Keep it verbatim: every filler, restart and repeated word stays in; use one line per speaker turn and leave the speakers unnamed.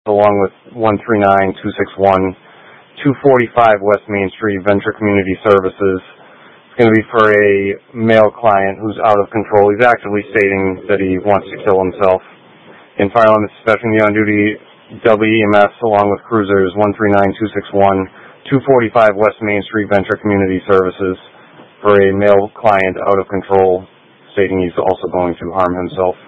along with one three nine, two six one, two forty-five West Main Street, Venture Community Services. It's going to be for a male client who's out of control. He's actively stating that he wants to kill himself. And finally, I'm dispatching the on-duty W E M S along with cruisers one three nine, two six one, two forty-five West Main Street, Venture Community Services for a male client out of control, stating he's also going to harm himself.